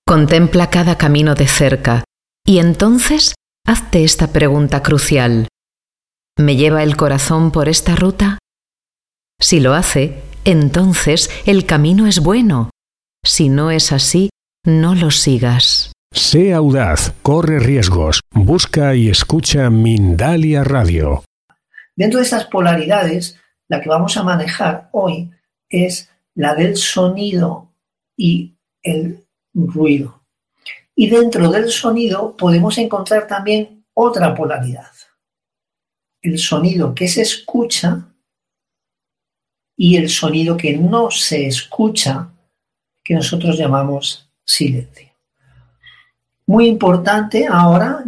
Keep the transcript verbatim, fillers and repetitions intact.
Contempla cada camino de cerca y entonces hazte esta pregunta crucial. ¿Me lleva el corazón por esta ruta? Si lo hace, entonces el camino es bueno. Si no es así, no lo sigas. Sé audaz, corre riesgos, busca y escucha Mindalia Radio. Dentro de estas polaridades, la que vamos a manejar hoy es la del sonido y el ruido. Y dentro del sonido podemos encontrar también otra polaridad. El sonido que se escucha y el sonido que no se escucha, que nosotros llamamos silencio. Muy importante ahora